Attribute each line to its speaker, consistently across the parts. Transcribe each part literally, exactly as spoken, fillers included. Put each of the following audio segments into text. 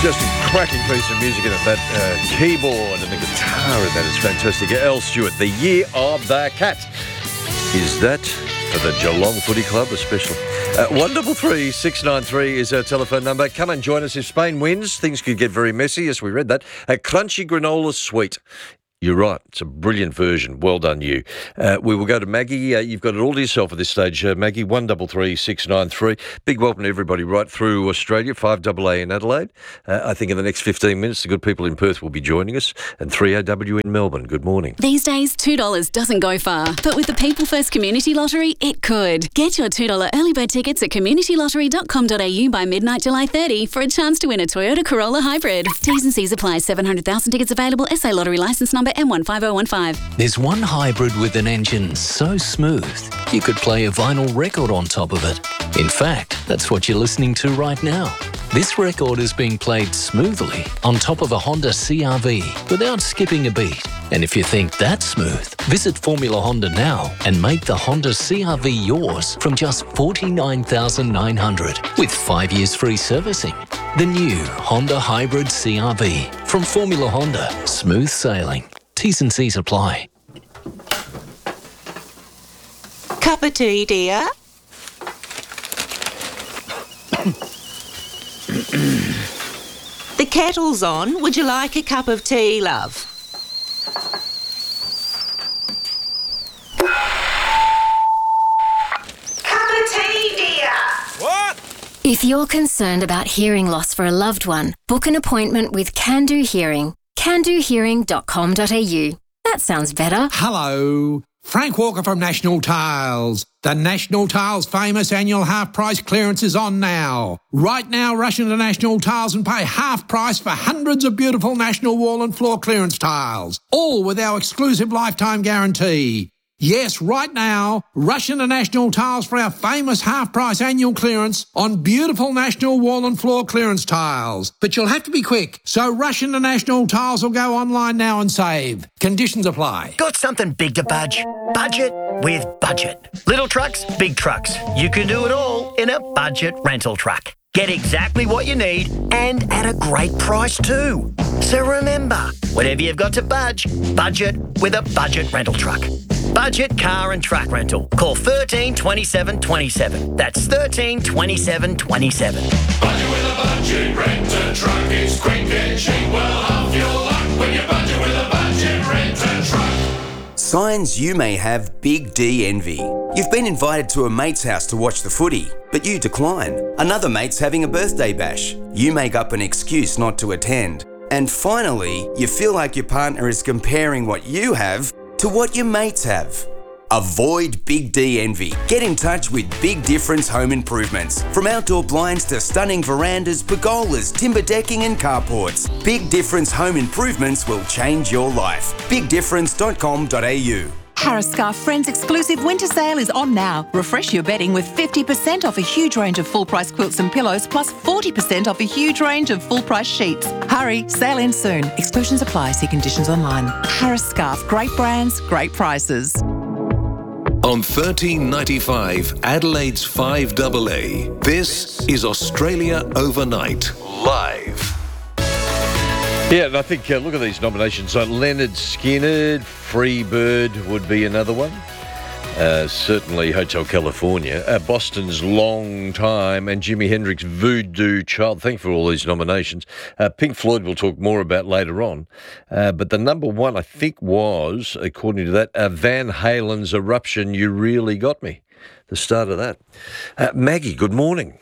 Speaker 1: Just a cracking piece of music in it. That uh, keyboard and the guitar in that is fantastic. Al Stewart, The Year of the Cat. Is that for the Geelong Footy Club, a special? Uh, one double three six nine three is our telephone number. Come and join us if Spain wins. Things could get very messy. Yes, we read that. A crunchy granola sweet. You're right. It's a brilliant version. Well done, you. Uh, we will go to Maggie. Uh, you've got it all to yourself at this stage, uh, Maggie. One double three six nine three. Big welcome to everybody right through Australia. Five double A in Adelaide. Uh, I think in the next fifteen minutes, the good people in Perth will be joining us, and three A W in Melbourne. Good morning.
Speaker 2: These days, two dollars doesn't go far, but with the People First Community Lottery, it could. Get your two dollars early bird tickets at community lottery dot com dot a u by midnight July thirtieth for a chance to win a Toyota Corolla Hybrid. T's and C's apply. seven hundred thousand tickets available. S A Lottery licence number M one five oh one five.
Speaker 3: There's one hybrid with an engine so smooth, you could play a vinyl record on top of it. In fact, that's what you're listening to right now. This record is being played smoothly on top of a Honda C R V without skipping a beat. And if you think that's smooth, visit Formula Honda now and make the Honda C R V yours from just forty-nine thousand nine hundred dollars with five years free servicing. The new Honda Hybrid C R V from Formula Honda. Smooth sailing. T's and C's apply.
Speaker 4: Cup of tea, dear? The kettle's on. Would you like a cup of tea, love? Cup of tea, dear.
Speaker 5: What?
Speaker 6: If you're concerned about hearing loss for a loved one, book an appointment with Can Do Hearing. can do hearing dot com dot a u. That sounds better.
Speaker 7: Hello, Frank Walker from National Tiles. The National Tiles famous annual half-price clearance is on now. Right now, rush into National Tiles and pay half price for hundreds of beautiful National wall and floor clearance tiles, all with our exclusive lifetime guarantee. Yes, right now, rush into National Tiles for our famous half-price annual clearance on beautiful National wall and floor clearance tiles. But you'll have to be quick, so rush into National Tiles or go online now and save. Conditions apply.
Speaker 8: Got something big to budge? Budget with Budget. Little trucks, big trucks. You can do it all in a budget rental truck. Get exactly what you need and at a great price too. So remember, whatever you've got to budge, budget with a budget rental truck. Budget car and truck rental. Call thirteen twenty-seven twenty-seven. That's thirteen twenty-seven twenty-seven.
Speaker 9: Budget with a budget rent a truck is quick and cheap. Well, half your luck when you budget with a budget rent a truck.
Speaker 10: Signs you may have Big D envy. You've been invited to a mate's house to watch the footy, but you decline. Another mate's having a birthday bash. You make up an excuse not to attend. And finally, you feel like your partner is comparing what you have to what your mates have. Avoid Big D envy. Get in touch with Big Difference Home Improvements. From outdoor blinds to stunning verandas, pergolas, timber decking and carports, Big Difference Home Improvements will change your life. big difference dot com dot a u.
Speaker 11: Harris Scarf Friends exclusive winter sale is on now. Refresh your bedding with fifty percent off a huge range of full-price quilts and pillows, plus forty percent off a huge range of full-price sheets. Hurry, sale ends soon. Exclusions apply. See conditions online. Harris Scarf. Great brands, great prices.
Speaker 12: On thirteen ninety-five, Adelaide's five double A, this is Australia Overnight, live.
Speaker 1: Yeah, and I think, uh, look at these nominations. So Leonard Skinner, Freebird would be another one. Uh, certainly Hotel California. Uh, Boston's Long Time and Jimi Hendrix' Voodoo Child. Thank you for all these nominations. Uh, Pink Floyd we'll talk more about later on. Uh, but the number one, I think, was, according to that, uh, Van Halen's Eruption, You Really Got Me. The start of that. Uh, Maggie, good morning.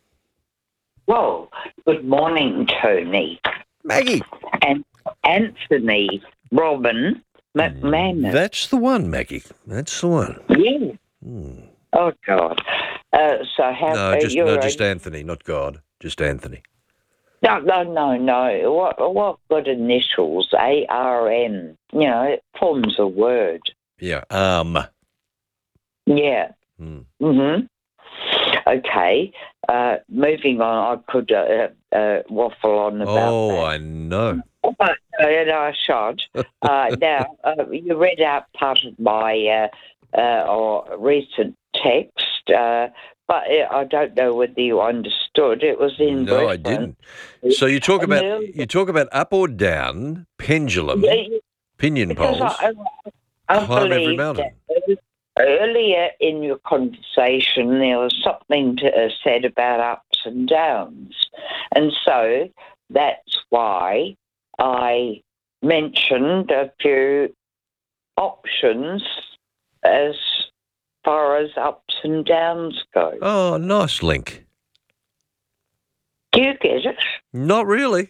Speaker 13: Well, good morning, Tony.
Speaker 1: Maggie.
Speaker 13: And Anthony Robin McManus.
Speaker 1: That's the one, Maggie. That's the one.
Speaker 13: Yeah.
Speaker 1: Hmm.
Speaker 13: Oh, God. Uh, so how...
Speaker 1: No, just,
Speaker 13: uh,
Speaker 1: no,
Speaker 13: a,
Speaker 1: just Anthony, not God. Just Anthony.
Speaker 13: No, no, no, no. What, what good initials? A R N. You know, it forms a word.
Speaker 1: Yeah. Um.
Speaker 13: Yeah.
Speaker 1: Hmm.
Speaker 13: Mm-hmm. Okay. Uh, moving on, I could uh, uh, waffle on about
Speaker 1: Oh,
Speaker 13: that.
Speaker 1: I know.
Speaker 13: But, uh, and I should. Uh, now, uh, you read out part of my uh, uh, or recent text, uh, but uh, I don't know whether you understood. It was in
Speaker 1: No, I
Speaker 13: Brisbane.
Speaker 1: didn't. So you talk about
Speaker 13: No.
Speaker 1: you talk about up or down, pendulum,
Speaker 13: Yeah, yeah,
Speaker 1: pinion
Speaker 13: because
Speaker 1: poles,
Speaker 13: I, I, I
Speaker 1: climb every
Speaker 13: believe
Speaker 1: mountain.
Speaker 13: that earlier in your conversation there was something to, uh, said about ups and downs, and so that's why I mentioned a few options as far as ups and downs go.
Speaker 1: Oh, nice link.
Speaker 13: Do you get it?
Speaker 1: Not really.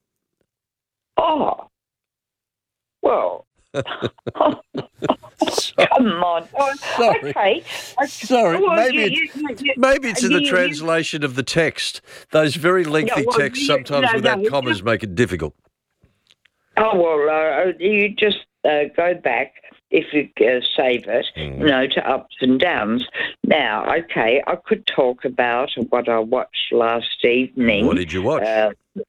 Speaker 13: Oh, well. Come on. Oh,
Speaker 1: Sorry.
Speaker 13: Okay.
Speaker 1: Sorry,
Speaker 13: Well,
Speaker 1: maybe
Speaker 13: you-
Speaker 1: it's,
Speaker 13: you- you-
Speaker 1: maybe it's in
Speaker 13: you-
Speaker 1: the
Speaker 13: you-
Speaker 1: translation of the text. Those very lengthy
Speaker 13: No, well,
Speaker 1: texts
Speaker 13: you-
Speaker 1: sometimes
Speaker 13: no,
Speaker 1: without
Speaker 13: no,
Speaker 1: commas
Speaker 13: you-
Speaker 1: make it difficult.
Speaker 13: Oh, well, uh, you just uh, go back, if you uh, save it,
Speaker 1: Mm.
Speaker 13: you know, to ups and downs. Now, okay, I could talk about what I watched last evening.
Speaker 1: What did you watch?
Speaker 13: Uh,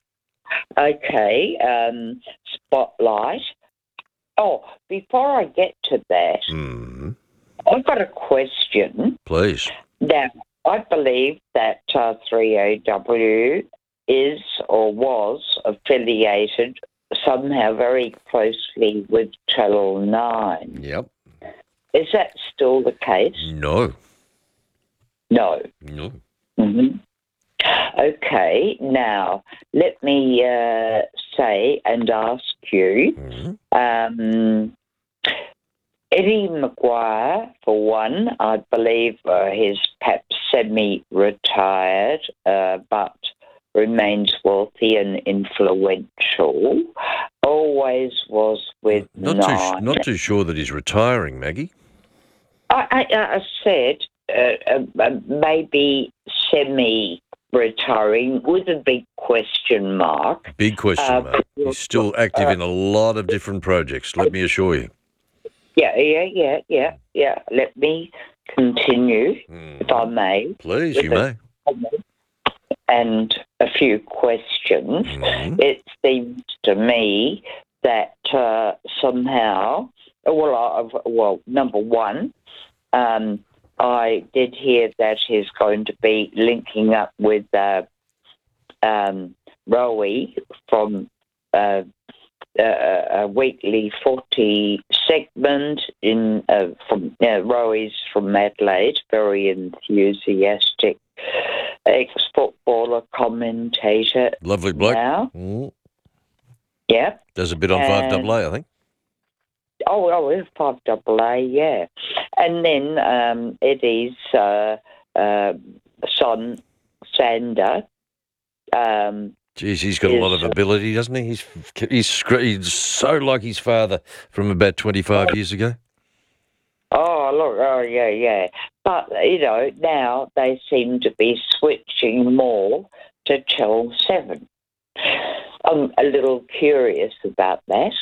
Speaker 13: okay, um, Spotlight. Oh, before I get to that,
Speaker 1: Mm.
Speaker 13: I've got a question.
Speaker 1: Please.
Speaker 13: Now, I believe that uh, three A W is or was affiliated somehow very closely with Channel nine.
Speaker 1: Yep.
Speaker 13: Is that still the case?
Speaker 1: No.
Speaker 13: No.
Speaker 1: No.
Speaker 13: hmm Okay, now let me uh, say and ask you,
Speaker 1: Mm.
Speaker 13: um, Eddie Maguire, for one, I believe uh, he's perhaps semi-retired, uh, but remains wealthy and influential. Always was with
Speaker 1: Not
Speaker 13: Nine.
Speaker 1: too not too sure that he's retiring, Maggie.
Speaker 13: I, I, I said uh, uh, maybe semi-retiring with a big question mark.
Speaker 1: Big question
Speaker 13: Uh,
Speaker 1: mark. He's still active
Speaker 13: uh,
Speaker 1: in a lot of different projects, let me assure you.
Speaker 13: Yeah, yeah, yeah, yeah, yeah. Let me continue,
Speaker 1: Mm.
Speaker 13: if I may.
Speaker 1: Please,
Speaker 13: with
Speaker 1: you
Speaker 13: a
Speaker 1: may.
Speaker 13: comment And a few questions.
Speaker 1: Mm.
Speaker 13: It seems to me that uh, somehow, well, I, well, number one, um, I did hear that he's going to be linking up with uh, um, Rowie from uh, uh, a weekly forty segment in uh, from uh, Rowie's from Adelaide, very enthusiastic ex-footballer, commentator.
Speaker 1: Lovely bloke.
Speaker 13: Now,
Speaker 1: Mm.
Speaker 13: yeah.
Speaker 1: Does a bit on five
Speaker 13: And-
Speaker 1: double A, I think.
Speaker 13: Oh, oh, it's five double A, yeah. And then um, Eddie's uh, uh, son, Sander. Um,
Speaker 1: Geez, he's got a lot
Speaker 13: is-
Speaker 1: of ability, doesn't he? He's he's scr- he's so like his father from about twenty-five years ago.
Speaker 13: Oh, look, oh, yeah, yeah. But, you know, now they seem to be switching more to Channel seven. I'm a little curious about that.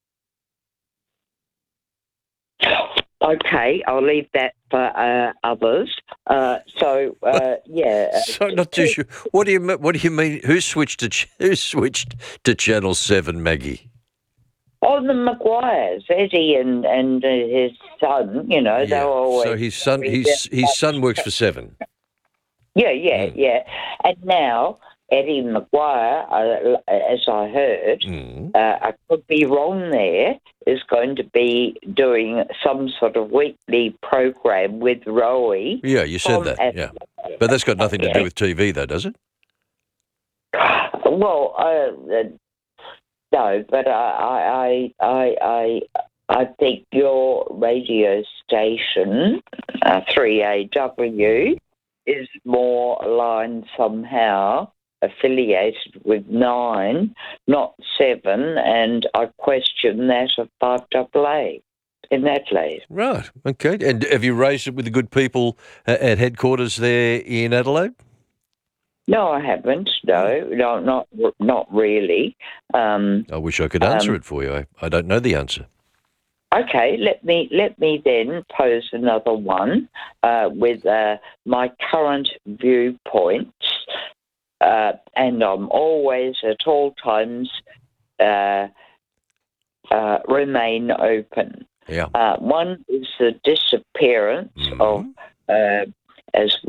Speaker 13: Okay, I'll leave that for uh, others. Uh, so, uh, yeah.
Speaker 1: So not too sure. What do you me- what do you mean? Who switched to ch- who switched to Channel Seven, Maggie?
Speaker 13: Oh, the Maguires, Eddie and, and uh, his son, you know, they were always...
Speaker 1: So his son his his son works for Seven.
Speaker 13: Yeah, yeah,
Speaker 1: Hmm.
Speaker 13: yeah. And now Eddie Maguire, uh, as I heard,
Speaker 1: Mm.
Speaker 13: uh, I could be wrong there, is going to be doing some sort of weekly program with Rowie.
Speaker 1: Yeah, you said
Speaker 13: from
Speaker 1: that.
Speaker 13: Adelaide.
Speaker 1: Yeah, but that's got nothing to do
Speaker 13: Yeah.
Speaker 1: with T V, though, does it?
Speaker 13: Well, uh, uh, no, but I, I, I, I, I think your radio station, uh, three A W, is more aligned somehow, affiliated with Nine, not Seven, and I question that of five double A in Adelaide.
Speaker 1: Right. Okay. And have you raised it with the good people uh, at headquarters there in Adelaide?
Speaker 13: No, I haven't. No, no, not not really. Um,
Speaker 1: I wish I could answer
Speaker 13: Um,
Speaker 1: it for you. I, I don't know the answer.
Speaker 13: Okay, let me let me then pose another one uh, with uh, my current viewpoints, uh, and I'm always at all times uh, uh, remain open.
Speaker 1: Yeah.
Speaker 13: Uh, one is the disappearance
Speaker 1: Mhm.
Speaker 13: of, uh, as was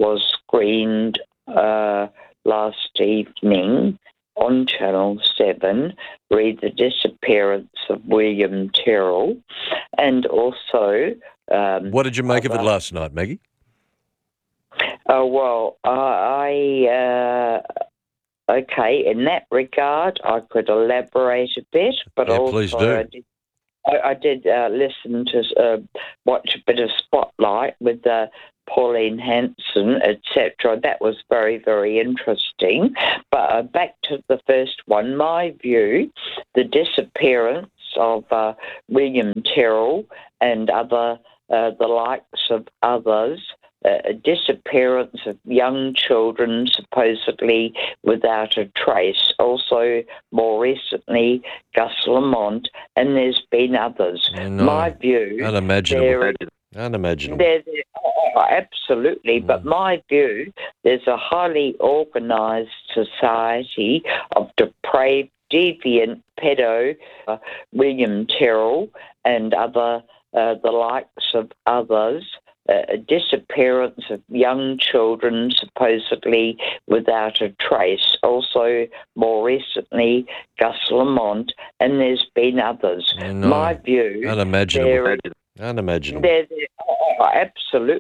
Speaker 13: screened uh, last evening on Channel seven, read The Disappearance of William Tyrrell, and also... Um,
Speaker 1: what did you make
Speaker 13: other,
Speaker 1: of it last night, Maggie?
Speaker 13: Oh, well, I... Uh, okay, in that regard, I could elaborate a bit, but
Speaker 1: Yeah,
Speaker 13: also
Speaker 1: please do.
Speaker 13: I did, I, I did uh, listen to, uh, watch a bit of Spotlight with uh, Pauline Hanson, et cetera. That was very, very interesting. But uh, back to the first one, my view, the disappearance of uh, William Tyrrell and other, uh, the likes of others, a disappearance of young children supposedly without a trace. Also, more recently, Gus Lamont, and there's been others.
Speaker 1: No,
Speaker 13: my view...
Speaker 1: Unimaginable. Unimaginable.
Speaker 13: There, there, oh, absolutely, but my view, there's a highly organised society of depraved, deviant pedo, uh, William Tyrrell and other, uh, the likes of others, a disappearance of young children supposedly without a trace. Also, more recently, Gus Lamont, and there's been others.
Speaker 1: No,
Speaker 13: My view...
Speaker 1: unimaginable.
Speaker 13: There,
Speaker 1: Unimaginable.
Speaker 13: there, oh, absolutely.